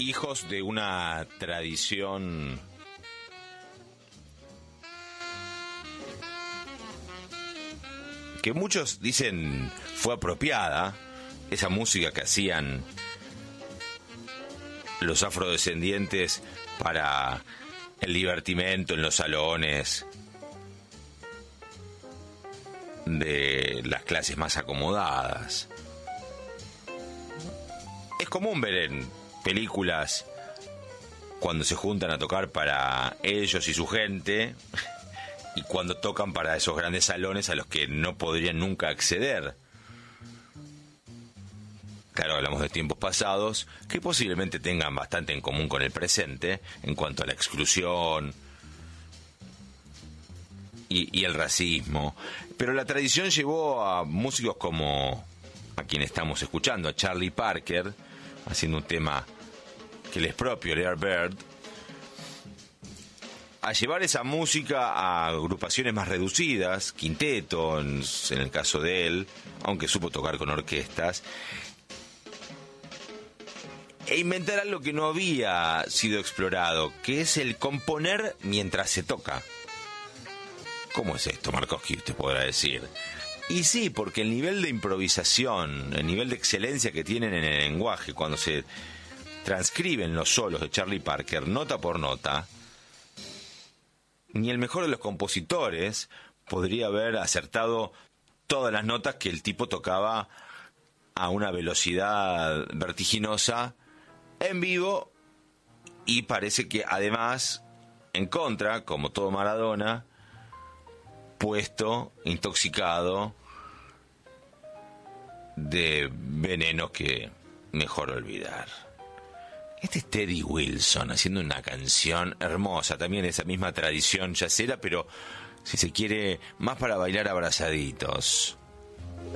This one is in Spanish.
hijos de una tradición que muchos dicen fue apropiada, esa música que hacían los afrodescendientes para el divertimento en los salones de las clases más acomodadas. Es común ver en películas cuando se juntan a tocar para ellos y su gente y cuando tocan para esos grandes salones a los que no podrían nunca acceder. Claro, hablamos de tiempos pasados que posiblemente tengan bastante en común con el presente en cuanto a la exclusión y el racismo. Pero la tradición llevó a músicos como a quien estamos escuchando, a Charlie Parker, haciendo un tema que le es propio, el Airbird, a llevar esa música a agrupaciones más reducidas, quinteto en el caso de él, aunque supo tocar con orquestas, e inventar algo que no había sido explorado, que es el componer mientras se toca. ¿Cómo es esto, Markowski? Usted podrá decir. Y sí, porque el nivel de improvisación, el nivel de excelencia que tienen en el lenguaje cuando se transcriben los solos de Charlie Parker, nota por nota, ni el mejor de los compositores podría haber acertado todas las notas que el tipo tocaba a una velocidad vertiginosa en vivo, y parece que además en contra, como todo Maradona, puesto, intoxicado de veneno que mejor olvidar. Este es Teddy Wilson haciendo una canción hermosa, también esa misma tradición yacera, pero si se quiere, más para bailar abrazaditos.